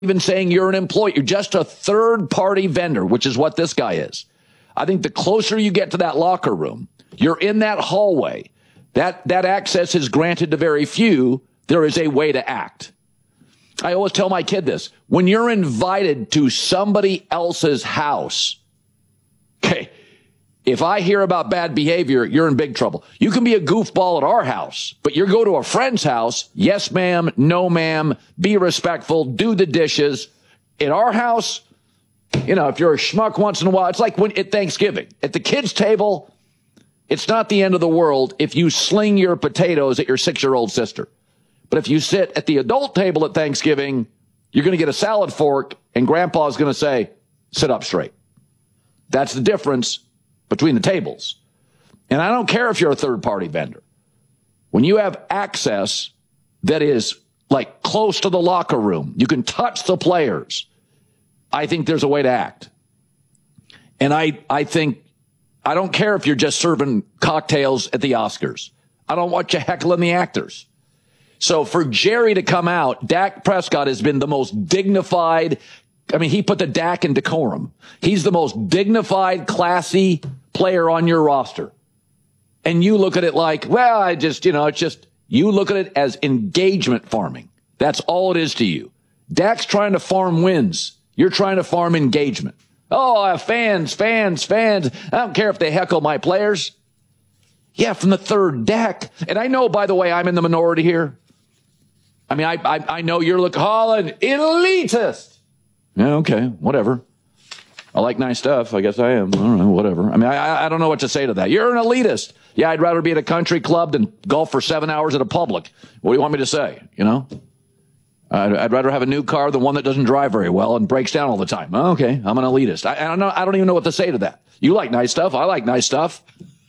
even saying you're an employee. You're just a third-party vendor, which is what this guy is. I think the closer you get to that locker room, you're in that hallway, that access is granted to very few. There is a way to act. I always tell my kid this. When you're invited to somebody else's house, okay, if I hear about bad behavior, you're in big trouble. You can be a goofball at our house, but you go to a friend's house, yes, ma'am, no, ma'am, be respectful, do the dishes. In our house, if you're a schmuck once in a while, it's like when at Thanksgiving. At the kids' table, it's not the end of the world if you sling your potatoes at your 6-year-old sister. But if you sit at the adult table at Thanksgiving, you're going to get a salad fork, and Grandpa's going to say, sit up straight. That's the difference between the tables. And I don't care if you're a third-party vendor. When you have access that is like close to the locker room, you can touch the players, I think there's a way to act. And I think, I don't care if you're just serving cocktails at the Oscars. I don't want you heckling the actors. So for Jerry to come out, Dak Prescott has been the most dignified. I mean, he put the Dak in decorum. He's the most dignified, classy player on your roster. And you look at it like, well, it's just, you look at it as engagement farming. That's all it is to you. Dak's trying to farm wins. You're trying to farm engagement. Oh, I have fans. I don't care if they heckle my players. Yeah, from the third deck. And I know, by the way, I'm in the minority here. I mean, I know you're calling elitist. Yeah, okay, whatever. I like nice stuff. I guess I am. I don't know, whatever. I mean, I don't know what to say to that. You're an elitist. Yeah, I'd rather be at a country club than golf for 7 hours at a Public. What do you want me to say? I'd rather have a new car than one that doesn't drive very well and breaks down all the time. Okay, I'm an elitist. I don't even know what to say to that. You like nice stuff. I like nice stuff.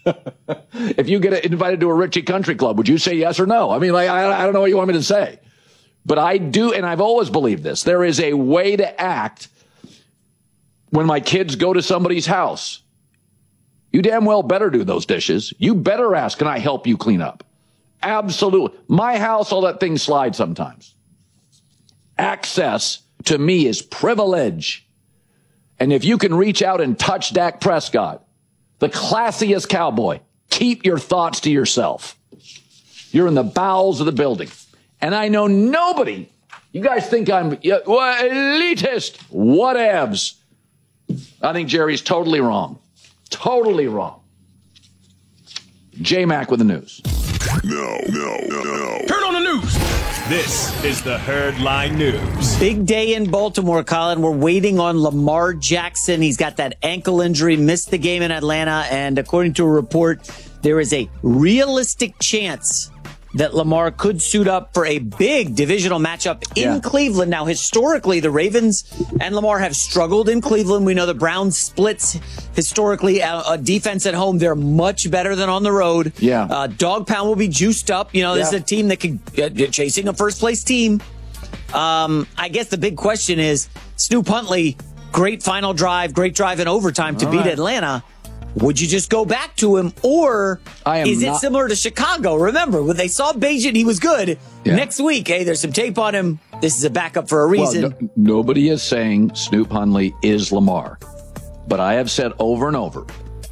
If you get invited to a Richie Country Club, would you say yes or no? I mean, I don't know what you want me to say. But I do, and I've always believed this. There is a way to act when my kids go to somebody's house. You damn well better do those dishes. You better ask, can I help you clean up? Absolutely. My house, I'll let things slide sometimes. Access to me is privilege. And if you can reach out and touch Dak Prescott, the classiest cowboy, keep your thoughts to yourself. You're in the bowels of the building. And I know nobody, you guys think I'm elitist, whatevs. I think Jerry's totally wrong. Totally wrong. J-Mac with the news. No. Turn on the news. This is the Herd Line News. Big day in Baltimore, Colin. We're waiting on Lamar Jackson. He's got that ankle injury, missed the game in Atlanta. And according to a report, there is a realistic chance that Lamar could suit up for a big divisional matchup in Cleveland. Now, historically, the Ravens and Lamar have struggled in Cleveland. We know the Browns splits historically. A defense at home, they're much better than on the road. Yeah. Dog pound will be juiced up. This is a team that could chasing a first-place team. I guess the big question is, Snoop Huntley, great final drive, great drive in overtime to beat Atlanta. Would you just go back to him, or is it similar to Chicago? Remember, when they saw Bagent, he was good. Yeah. Next week, hey, there's some tape on him. This is a backup for a reason. Well, nobody is saying Snoop Huntley is Lamar. But I have said over and over,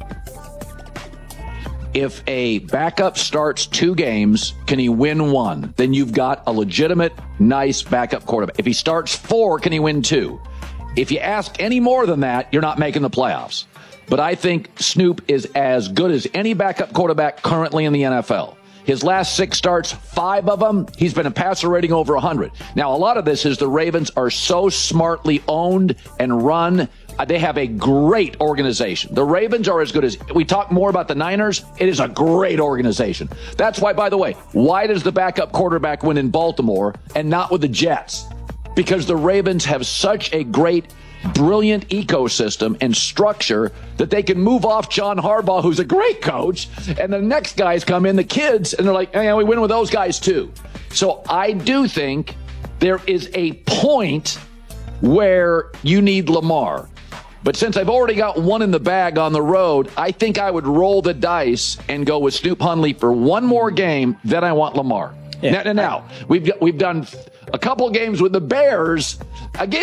if a backup starts 2 games, can he win 1? Then you've got a legitimate, nice backup quarterback. If he starts 4, can he win 2? If you ask any more than that, you're not making the playoffs. But I think Snoop is as good as any backup quarterback currently in the NFL. His last 6 starts, 5 of them, he's been a passer rating over 100. Now, a lot of this is the Ravens are so smartly owned and run. They have a great organization. The Ravens are as good as, we talk more about the Niners, it is a great organization. That's why, by the way, why does the backup quarterback win in Baltimore and not with the Jets? Because the Ravens have such a great, brilliant ecosystem and structure that they can move off John Harbaugh, who's a great coach, and the next guys come in, the kids, and they're like, hey, we win with those guys too. So I do think there is a point where you need Lamar. But since I've already got one in the bag on the road, I think I would roll the dice and go with Snoop Huntley for one more game. Then I want Lamar. Yeah. Now we've done a couple games with the Bears. Again,